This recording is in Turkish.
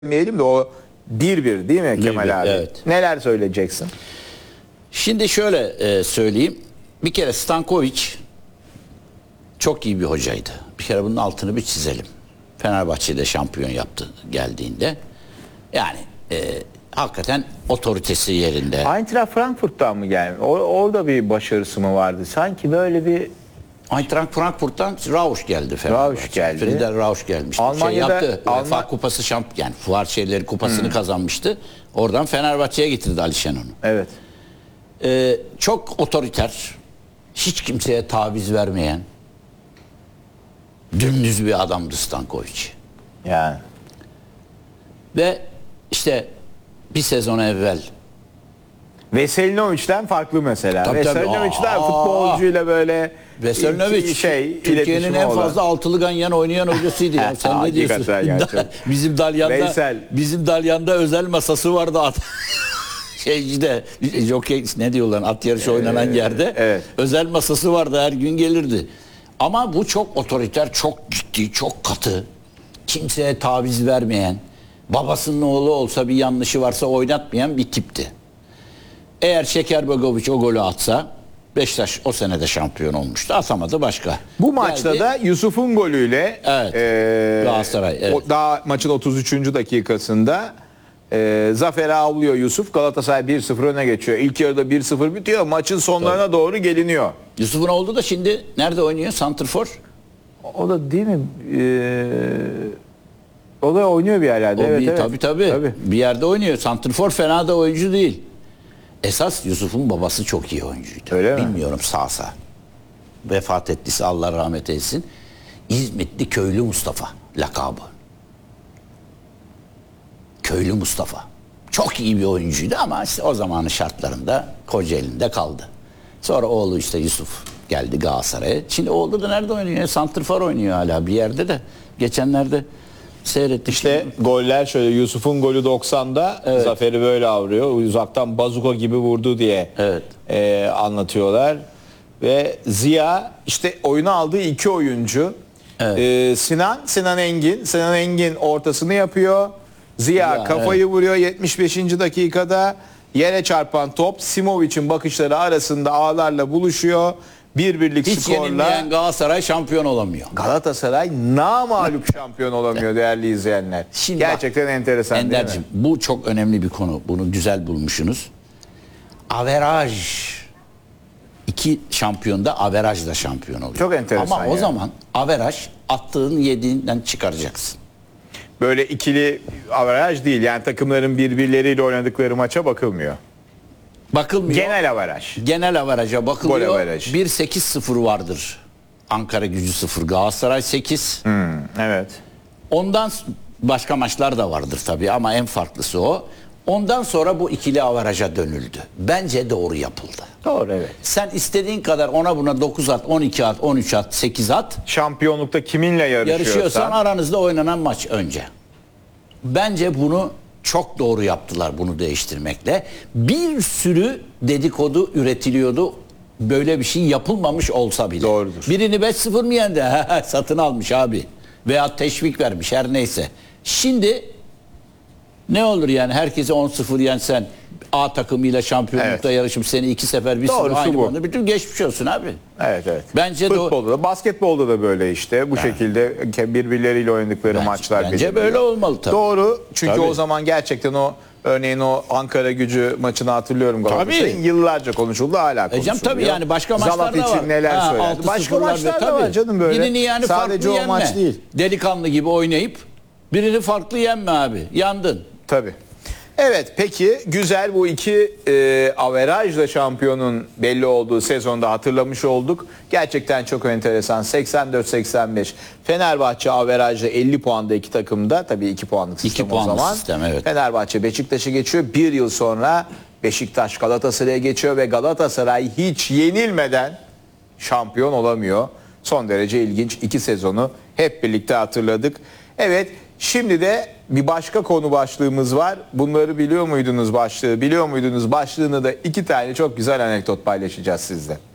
demeyelim de o 1-1 değil mi Kemal 1-1, abi? evet. Neler söyleyeceksin? Şimdi şöyle söyleyeyim. Bir kere Stankovic çok iyi bir hocaydı. Bir kere bunun altını bir çizelim. Fenerbahçe'de şampiyon yaptı geldiğinde. Yani hakikaten otoritesi yerinde. Eintracht Frankfurt'tan mı geldi? Orada bir başarısı mı vardı? Sanki böyle bir Eintracht Frankfurt'tan Rausch geldi Fenerbahçe. Rausch geldi. Friedel Rausch gelmişti. Almanya'da- yaptı. UEFA kupası yani fuar şeyleri kupasını kazanmıştı. Oradan Fenerbahçe'ye getirdi Alişen onu. evet. Çok otoriter, hiç kimseye taviz vermeyen, dümdüz bir adamdı Stankovic. Yani Ve işte bir sezon evvel Veselinovic'den farklı mesela. Tabii, tabii. Veselinovic'den Aa. futbolcuyla böyle Veselinovic Türkiye'nin iletişimi en olan. fazla altılı ganyan oynayan hocasıydı ya. Sen ne Hakikaten diyorsun? gerçekten. Veysel. Bizim Dalyan'da özel masası vardı işte jockey ne diyorlar at yarışı oynanan yerde evet. özel masası vardı, her gün gelirdi. Ama bu çok otoriter, çok ciddi, çok katı. Kimseye taviz vermeyen, babasının oğlu olsa bir yanlışı varsa oynatmayan bir tipti. Eğer Şekerbegoviç o golü atsa Beşiktaş o sene de şampiyon olmuştu. Atamadı başka. Bu maçta da Yusuf'un golüyle Evet. Galatasaray, evet. daha maçın 33. dakikasında zaferi avlıyor Yusuf. Galatasaray 1-0 öne geçiyor. İlk yarıda 1-0 bitiyor. Maçın sonlarına doğru geliniyor. Yusuf'un oğlu da şimdi nerede oynuyor? Santrfor. O da değil mi? O da oynuyor bir yerlerde. Evet, evet. Tabii. Bir yerde oynuyor. Santrfor fena da oyuncu değil. Esas Yusuf'un babası çok iyi oyuncuydu. Öyle mi? Bilmiyorum sağsa. Vefat ettiyse Allah rahmet eylesin. İzmitli Köylü Mustafa lakabı. Köylü Mustafa. Çok iyi bir oyuncuydu ama işte o zamanın şartlarında Kocaeli'nde kaldı. Sonra oğlu işte Yusuf geldi Galatasaray'a. Şimdi oğlu da nerede oynuyor? Santrfor oynuyor hala bir yerde de. Geçenlerde seyrettik. İşte goller şöyle, Yusuf'un golü 90'da Zafer'i böyle avlıyor. Uzaktan bazuka gibi vurdu diye anlatıyorlar. Ve Ziya işte oyunu aldığı iki oyuncu. Sinan Engin ortasını yapıyor. Ziya kafayı vuruyor 75. dakikada. Yere çarpan top Simovic'in bakışları arasında ağlarla buluşuyor. 1-1'lik hiç skorla yenilmeyen Galatasaray şampiyon olamıyor. Galatasaray namağlup şampiyon olamıyor değerli izleyenler. Şimdi Gerçekten enteresan değil mi? Ender'cim, bu çok önemli bir konu. Bunu güzel bulmuşsunuz. Averaj. İki şampiyon da averajla şampiyon oluyor. Çok enteresan Ama o yani. zaman averaj attığın yediğinden çıkaracaksın. Böyle ikili averaj değil. Yani takımların birbirleriyle oynadıkları maça bakılmıyor. Bakılmıyor. Genel averaja bakılıyor. Gol averajı. 1-8-0 vardır. Ankara Gücü 0, Galatasaray 8. Evet. Ondan başka maçlar da vardır tabii ama en farklısı o. Ondan sonra bu ikili averaja dönüldü. Bence doğru yapıldı. Doğru, evet. Sen istediğin kadar ona buna 9 at, 12 at, 13 at, 8 at. Şampiyonlukta kiminle Yarışıyorsan aranızda oynanan maç önce. Bence bunu çok doğru yaptılar, bunu değiştirmekle. Bir sürü dedikodu üretiliyordu. Böyle bir şey yapılmamış olsa bile. Doğrudur. Birini 5-0 mı yendi? Satın almış abi. Veya teşvik vermiş, her neyse. Şimdi ne olur yani, herkese 10-0 yensen, A takımıyla şampiyonlukta yarışıp seni 2 sefer bir Doğrusu aynı bu. anda bütün geçmiş olsun abi. Evet. Bence futbolda da, basketbolda da böyle işte. Bu şekilde birbirleriyle oynadıkları maçlar. Bence böyle olmalı tabii. Doğru. Çünkü Tabii. o zaman gerçekten örneğin o Ankara Gücü maçını hatırlıyorum Galatasaray'ın. Yıllarca konuşuldu, hala konuşuluyor. Tabii yani başka maçlar Zalat da var. için neler söylendi. Başka maçlar da var canım böyle. Birini yani sadece farklı o maç değil. Delikanlı gibi oynayıp birini farklı yenme abi. Yandın. Tabii. Evet, peki güzel, bu iki averajla şampiyonun belli olduğu sezonda hatırlamış olduk. Gerçekten çok enteresan. 84-85 Fenerbahçe averajla 50 puanda iki takımda. Tabii 2 puanlık sistem 2 o puanlı zaman. sistem, evet. Fenerbahçe Beşiktaş'ı geçiyor. Bir yıl sonra Beşiktaş Galatasaray'a geçiyor ve Galatasaray hiç yenilmeden şampiyon olamıyor. Son derece ilginç iki sezonu hep birlikte hatırladık. Evet, şimdi de bir başka konu başlığımız var. Bunları biliyor muydunuz başlığı? Biliyor muydunuz başlığını da iki tane çok güzel anekdot paylaşacağız sizle.